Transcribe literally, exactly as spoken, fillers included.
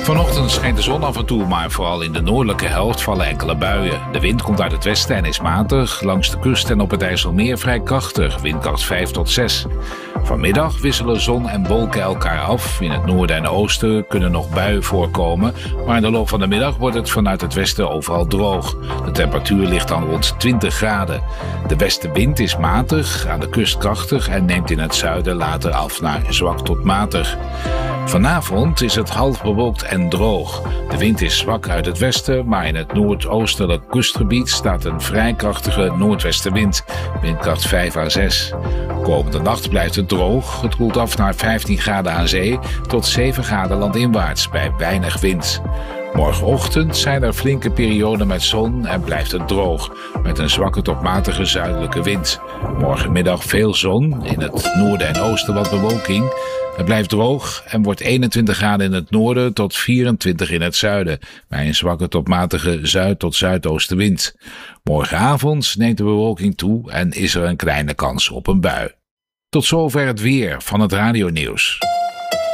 Vanochtend schijnt de zon af en toe, maar vooral in de noordelijke helft vallen enkele buien. De wind komt uit het westen en is matig. Langs de kust en op het IJsselmeer vrij krachtig, windkracht vijf tot zes. Vanmiddag wisselen zon en wolken elkaar af. In het noorden en oosten kunnen nog buien voorkomen, maar in de loop van de middag wordt het vanuit het westen overal droog. De temperatuur ligt dan rond twintig graden. De westenwind is matig, aan de kust krachtig en neemt in het zuiden later af naar zwak tot matig. Vanavond is het half bewolkt en droog. De wind is zwak uit het westen, maar in het noordoostelijk kustgebied staat een vrij krachtige noordwestenwind, windkracht vijf à zes. Komende nacht blijft het droog. Het koelt af naar vijftien graden aan zee tot zeven graden landinwaarts bij weinig wind. Morgenochtend zijn er flinke perioden met zon en blijft het droog, met een zwakke tot matige zuidelijke wind. Morgenmiddag veel zon, in het noorden en oosten wat bewolking. Het blijft droog en wordt eenentwintig graden in het noorden tot vierentwintig in het zuiden, bij een zwakke tot matige zuid- tot zuidoostenwind. Morgenavond neemt de bewolking toe en is er een kleine kans op een bui. Tot zover het weer van het radionieuws.